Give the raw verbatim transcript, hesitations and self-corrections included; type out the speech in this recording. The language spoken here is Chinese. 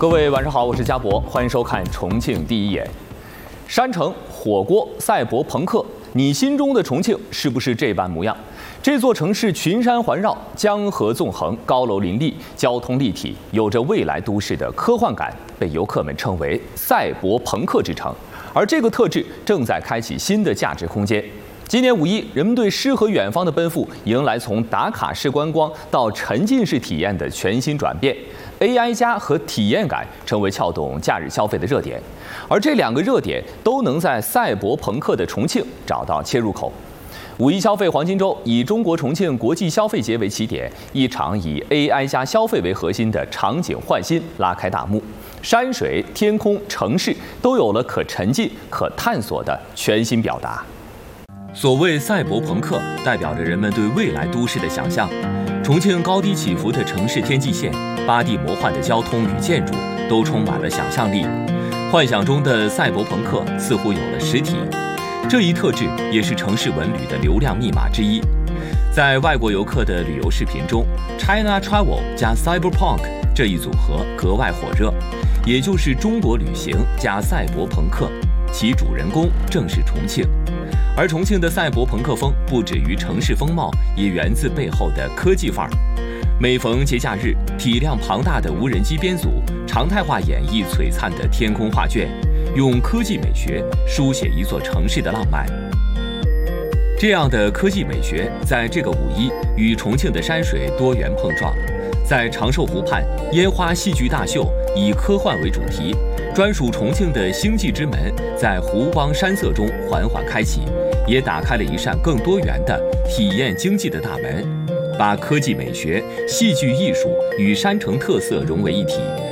各位晚上好，我是嘉博，欢迎收看《重庆第一眼》。山城、火锅、赛博朋克，你心中的重庆是不是这般模样？这座城市群山环绕，江河纵横，高楼林立，交通立体，有着未来都市的科幻感，被游客们称为赛博朋克之城。而这个特质正在开启新的价值空间。今年五一，人们对诗和远方的奔赴，迎来从打卡式观光到沉浸式体验的全新转变。A I 加和体验感成为撬动假日消费的热点，而这两个热点都能在赛博朋克的重庆找到切入口。五一消费黄金周以中国重庆国际消费节为起点，一场以 A I 加消费为核心的场景焕新拉开大幕。山水、天空、城市都有了可沉浸、可探索的全新表达。所谓赛博朋克，代表着人们对未来都市的想象。重庆高低起伏的城市天际线，八地魔幻的交通与建筑，都充满了想象力。幻想中的赛博朋克似乎有了实体，这一特质也是城市文旅的流量密码之一。在外国游客的旅游视频中 ，China Travel 加 Cyberpunk 这一组合格外火热，也就是中国旅行加赛博朋克，其主人公正是重庆。而重庆的赛博朋克风不止于城市风貌，也源自背后的科技范儿。每逢节假日，体量庞大的无人机编组常态化演绎璀璨的天空画卷，用科技美学书写一座城市的浪漫。这样的科技美学在这个五一与重庆的山水多元碰撞。在长寿湖畔，烟花戏剧大秀以科幻为主题，专属重庆的星际之门在湖光山色中缓缓开启，也打开了一扇更多元的体验经济的大门，把科技美学、戏剧艺术与山城特色融为一体，